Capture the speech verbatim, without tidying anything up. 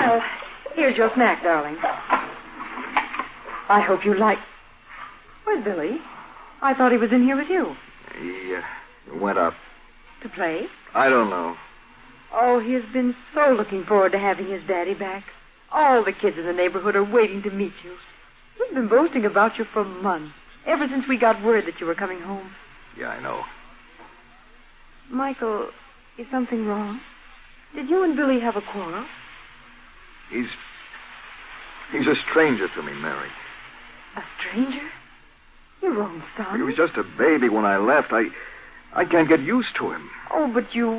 Well, here's your snack, darling. I hope you like... Where's Billy? I thought he was in here with you. He uh, went up. To play? I don't know. Oh, he has been so looking forward to having his daddy back. All the kids in the neighborhood are waiting to meet you. He's been boasting about you for months, ever since we got word that you were coming home. Yeah, I know. Michael, is something wrong? Did you and Billy have a quarrel? He's... He's a stranger to me, Mary. A stranger? Your own son? He was just a baby when I left. I... I can't get used to him. Oh, but you